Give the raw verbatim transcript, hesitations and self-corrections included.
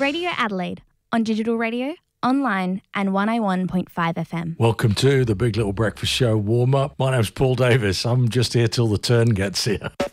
Radio Adelaide, on digital radio, online and one oh one point five F M. Welcome to the Big Little Breakfast Show warm-up. My name's Paul Davis. I'm just here till the turn gets here.